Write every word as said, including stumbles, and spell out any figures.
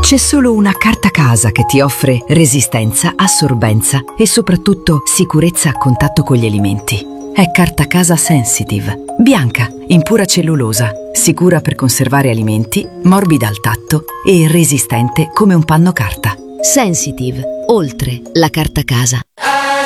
C'è solo una carta casa che ti offre resistenza, assorbenza e soprattutto sicurezza a contatto con gli alimenti. È Carta Casa Sensitive, bianca, in pura cellulosa, sicura per conservare alimenti, morbida al tatto e resistente come un panno carta. Sensitive, oltre la carta casa.